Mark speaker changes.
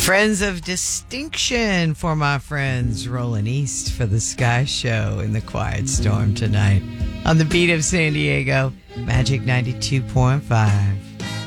Speaker 1: Friends of distinction for my friends rolling east for the Sky Show in the Quiet Storm tonight on the beat of San Diego, Magic 92.5.